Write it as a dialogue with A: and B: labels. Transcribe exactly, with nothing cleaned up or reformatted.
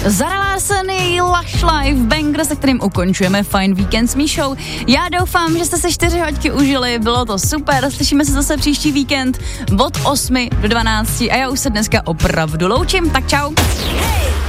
A: Zara Larsson je její Lush Life banger, se kterým ukončujeme Fine Weekend s Míšou. Já doufám, že jste se čtyři hoďky užili, bylo to super, slyšíme se zase příští víkend od osmi do dvanácti a já už se dneska opravdu loučím, tak čau. Hey!